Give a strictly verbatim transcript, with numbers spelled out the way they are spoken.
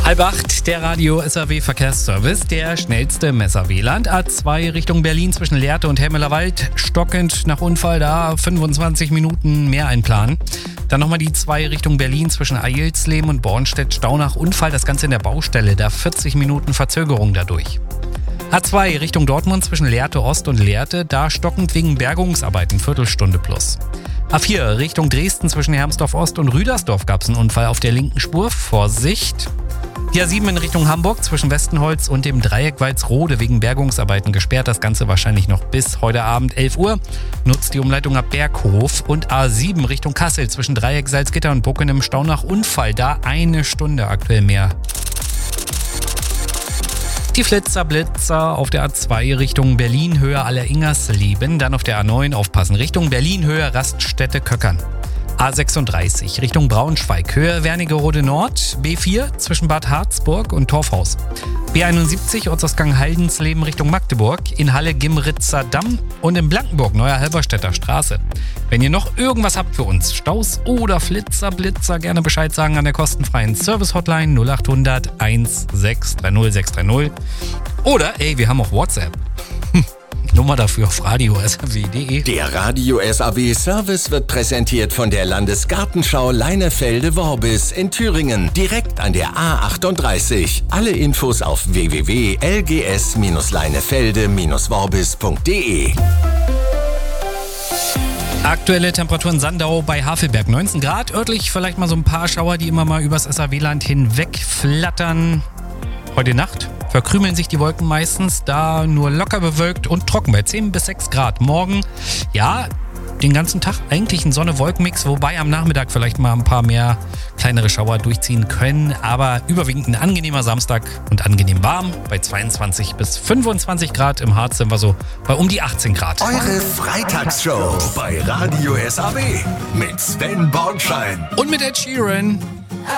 Halb acht, der Radio S A W Verkehrsservice, der schnellste im S A W-Land. A zwei Richtung Berlin zwischen Lehrte und Hemmelerwald, stockend nach Unfall, da fünfundzwanzig Minuten mehr einplanen. Dann nochmal die zwei Richtung Berlin zwischen Eilsleben und Bornstedt, Stau nach Unfall, das Ganze in der Baustelle, da vierzig Minuten Verzögerung dadurch. A zwei Richtung Dortmund zwischen Lehrte Ost und Lehrte, da stockend wegen Bergungsarbeiten, Viertelstunde plus. A vier Richtung Dresden zwischen Hermsdorf Ost und Rüdersdorf gab es einen Unfall auf der linken Spur, Vorsicht. Die A sieben in Richtung Hamburg zwischen Westenholz und dem Dreieck Walsrode wegen Bergungsarbeiten gesperrt. Das Ganze wahrscheinlich noch bis heute Abend elf Uhr. Nutzt die Umleitung ab Berghof. Und A sieben Richtung Kassel zwischen Dreieck Salzgitter und Bucken im Stau nach Unfall. Da eine Stunde aktuell mehr. Die Flitzer, Blitzer auf der A zwei Richtung Berlin, Höhe Alleringersleben. Dann auf der A neun aufpassen, Richtung Berlin, Höhe Raststätte Köckern. A sechsunddreißig Richtung Braunschweig, Höhe Wernigerode Nord, B vier zwischen Bad Harzburg und Torfhaus. B einundsiebzig Ortsausgang Haldensleben Richtung Magdeburg, in Halle Gimritzer Damm und in Blankenburg Neuer Halberstädter Straße. Wenn ihr noch irgendwas habt für uns, Staus oder Flitzer, Blitzer, gerne Bescheid sagen an der kostenfreien Service-Hotline null acht hundert eins sechs drei null sechs drei null. Oder, ey, wir haben auch WhatsApp. Nummer dafür auf radio S A W punkt de. Der Radio S A W Service wird präsentiert von der Landesgartenschau Leinefelde-Worbis in Thüringen, direkt an der A achtunddreißig. Alle Infos auf w w w punkt l g s leinefelde worbis punkt de. Aktuelle Temperaturen Sandau bei Havelberg neunzehn Grad. Örtlich vielleicht mal so ein paar Schauer, die immer mal übers S A W-Land hinweg flattern. Heute Nacht verkrümeln sich die Wolken meistens, da nur locker bewölkt und trocken bei zehn bis sechs Grad. Morgen, ja, den ganzen Tag eigentlich ein Sonne-Wolken-Mix, wobei am Nachmittag vielleicht mal ein paar mehr kleinere Schauer durchziehen können. Aber überwiegend ein angenehmer Samstag und angenehm warm bei zweiundzwanzig bis fünfundzwanzig Grad. Im Harz sind wir so bei um die achtzehn Grad. Eure Freitagsshow bei Radio S A W mit Sven Bornschein Und mit Ed Sheeran.